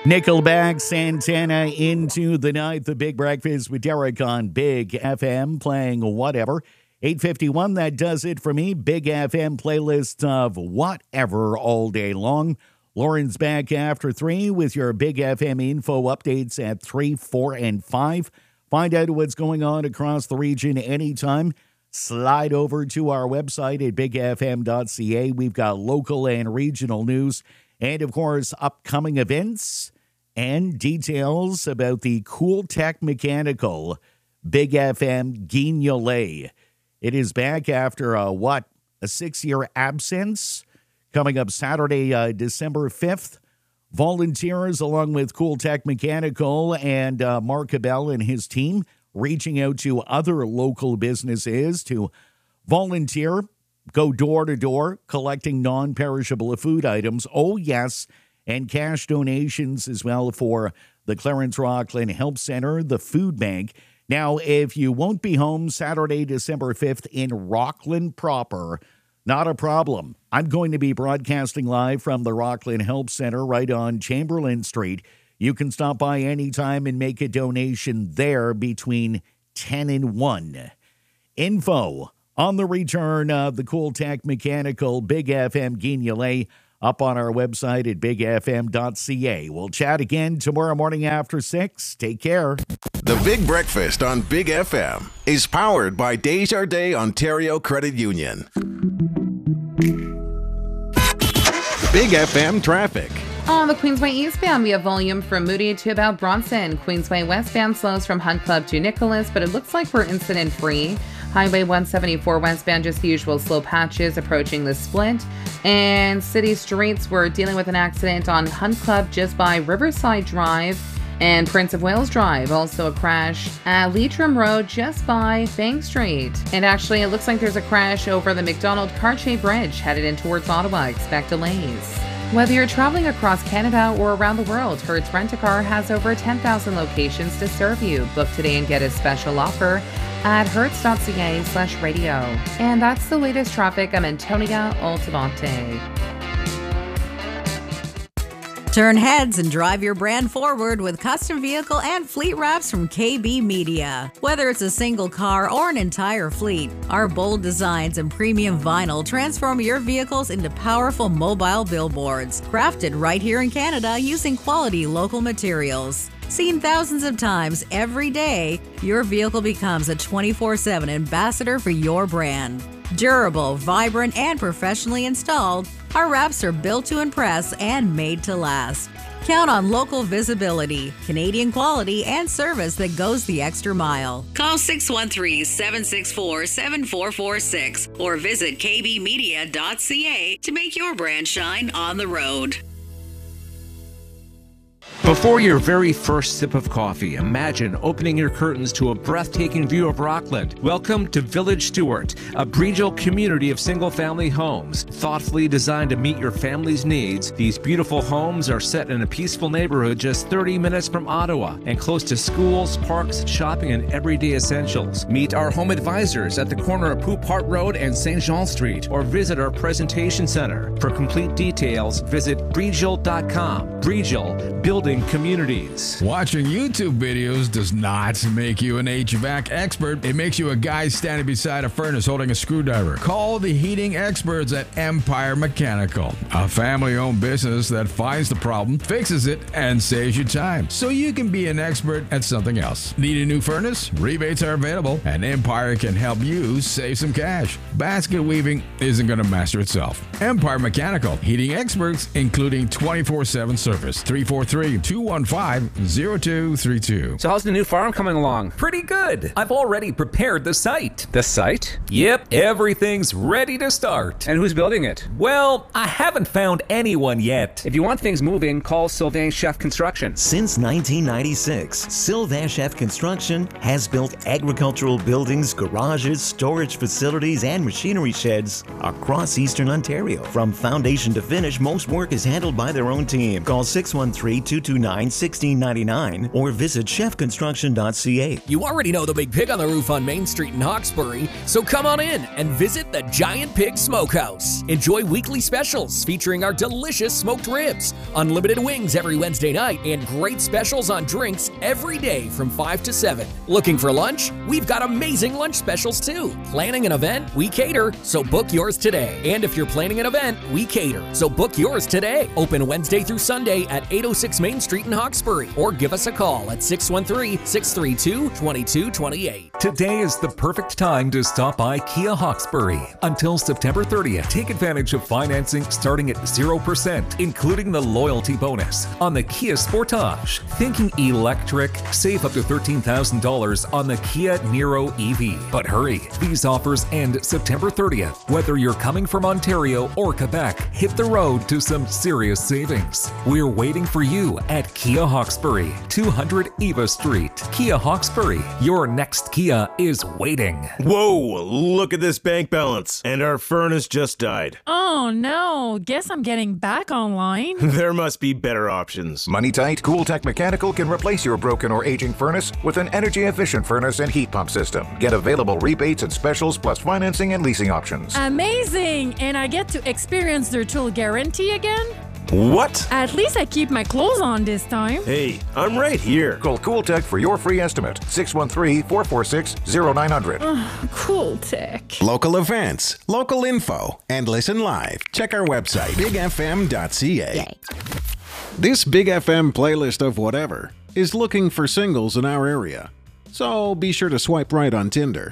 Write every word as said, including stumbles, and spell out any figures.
Nickelback, Santana into the night. The Big Breakfast with Derek on Big F M, playing whatever. eight fifty-one, that does it for me. Big F M playlist of whatever all day long. Lauren's back after three with your Big F M info updates at three, four, and five. Find out what's going on across the region anytime. Slide over to our website at big f m dot c a. We've got local and regional news and, of course, upcoming events and details about the Cool Tech Mechanical Big F M Guignolay. It is back after, uh, what, a six-year absence? Coming up Saturday, uh, December fifth. Volunteers, along with Cool Tech Mechanical and uh, Mark Abel and his team, reaching out to other local businesses to volunteer, go door to door, collecting non-perishable food items. Oh, yes, and cash donations as well for the Clarence Rockland Help Center, the food bank. Now, if you won't be home Saturday, December fifth in Rockland proper, not a problem. I'm going to be broadcasting live from the Rockland Help Center right on Chamberlain Street. You can stop by anytime and make a donation there between ten and one. Info on the return of the Cool Tech Mechanical Big F M Guignolay up on our website at big f m dot c a. We'll chat again tomorrow morning after six. Take care. The Big Breakfast on Big F M is powered by Desjardins Ontario Credit Union. Big F M traffic. On the Queensway eastbound, we have volume from Moody to about Bronson. Queensway westbound slows from Hunt Club to Nicholas, but it looks like we're incident-free. Highway one seventy-four westbound, just the usual slow patches approaching the split. And city streets, we're dealing with an accident on Hunt Club just by Riverside Drive and Prince of Wales Drive. Also a crash at Leitrim Road just by Bank Street. And actually, it looks like there's a crash over the McDonald Cartier Bridge headed in towards Ottawa. Expect delays. Whether you're traveling across Canada or around the world, Hertz Rent-A-Car has over ten thousand locations to serve you. Book today and get a special offer at hertz dot c a slash radio. And that's the latest traffic. I'm Antonia Altavante. Turn heads and drive your brand forward with custom vehicle and fleet wraps from K B Media. Whether it's a single car or an entire fleet, our bold designs and premium vinyl transform your vehicles into powerful mobile billboards, crafted right here in Canada using quality local materials. Seen thousands of times every day, your vehicle becomes a twenty-four seven ambassador for your brand. Durable, vibrant, and professionally installed, our wraps are built to impress and made to last. Count on local visibility, Canadian quality, and service that goes the extra mile. Call six one three, seven six four, seven four four six or visit k b media dot c a to make your brand shine on the road. Before your very first sip of coffee, imagine opening your curtains to a breathtaking view of Rockland. Welcome to Village Stewart, a Breedgill community of single-family homes. Thoughtfully designed to meet your family's needs, these beautiful homes are set in a peaceful neighborhood just thirty minutes from Ottawa and close to schools, parks, shopping, and everyday essentials. Meet our home advisors at the corner of Poop Hart Road and Saint Jean Street, or visit our presentation center. For complete details, visit breedgill dot com. Breedgill, building communities. Watching YouTube videos does not make you an H V A C expert. It makes you a guy standing beside a furnace holding a screwdriver. Call the heating experts at Empire Mechanical, a family-owned business that finds the problem, fixes it, and saves you time, so you can be an expert at something else. Need a new furnace? Rebates are available, and Empire can help you save some cash. Basket weaving isn't going to master itself. Empire Mechanical, heating experts, including twenty-four seven service. three four three, two one five, zero two three two. So how's the new farm coming along? Pretty good. I've already prepared the site. The site? Yep, everything's ready to start. And who's building it? Well, I haven't found anyone yet. If you want things moving, call Sylvain Chef Construction. Since nineteen ninety-six, Sylvain Chef Construction has built agricultural buildings, garages, storage facilities, and machinery sheds across Eastern Ontario. From foundation to finish, most work is handled by their own team. Call six one three, two two two nine, one six nine nine or visit chef construction dot c a. You already know the Big Pig on the Roof on Main Street in Hawkesbury, so come on in and visit the Giant Pig Smokehouse. Enjoy weekly specials featuring our delicious smoked ribs, unlimited wings every Wednesday night, and great specials on drinks every day from five to seven. Looking for lunch? We've got amazing lunch specials too. Planning an event? We cater, so book yours today. And if you're planning an event, we cater, so book yours today. Open Wednesday through Sunday at eight oh six Main Street in Hawkesbury, or give us a call at six one three, six three two, two two two eight. Today is the perfect time to stop by Kia Hawkesbury. Until September thirtieth, take advantage of financing starting at zero percent, including the loyalty bonus on the Kia Sportage. Thinking electric? Save up to thirteen thousand dollars on the Kia Niro E V. But hurry, these offers end September thirtieth. Whether you're coming from Ontario or Quebec, hit the road to some serious savings. We're waiting for you at Kia Hawkesbury, two hundred Eva Street. Kia Hawkesbury, your next Kia is waiting. Whoa, look at this bank balance. And our furnace just died. Oh no, guess I'm getting back online. There must be better options. Money tight, Cooltech Mechanical can replace your broken or aging furnace with an energy-efficient furnace and heat pump system. Get available rebates and specials plus financing and leasing options. Amazing! And I get to experience their tool guarantee again? What? At least I keep my clothes on this time. Hey, I'm right here. Call Cooltech for your free estimate. six one three, four four six, zero nine zero zero. Cooltech. Local events, local info, and listen live. Check our website, big f m dot c a. Yay. This Big F M playlist of whatever is looking for singles in our area. So be sure to swipe right on Tinder.